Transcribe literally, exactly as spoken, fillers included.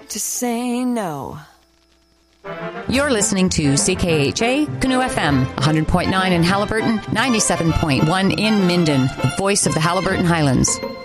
to say no. You're listening to C K H A, Canoe F M, one hundred point nine in Haliburton, ninety-seven point one in Minden, the voice of the Haliburton Highlands.